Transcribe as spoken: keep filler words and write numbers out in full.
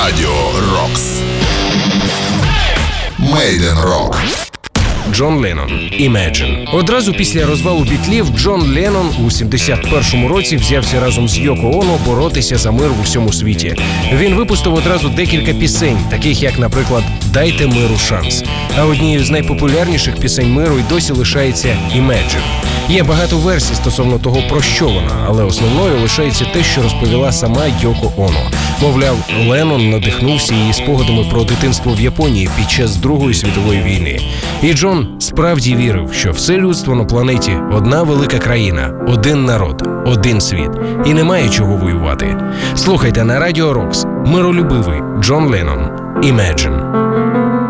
Радіо Рокс. Мейден Рок. Джон Леннон «Imagine». Одразу після розвалу Бітлів Джон Леннон у сімдесят першому році взявся разом з Йоко Оно боротися за мир в усьому світі. Він випустив одразу декілька пісень, таких як, наприклад, «Дайте миру шанс». А однією з найпопулярніших пісень миру й досі лишається «Imagine». Є багато версій стосовно того, про що вона, але основною лишається те, що розповіла сама Йоко Оно. Мовляв, Леннон надихнувся її спогадами про дитинство в Японії під час Другої світової війни. І Джон справді вірив, що все людство на планеті – одна велика країна, один народ, один світ. І немає чого воювати. Слухайте на Радіо Рокс. Миролюбивий Джон Леннон «Imagine».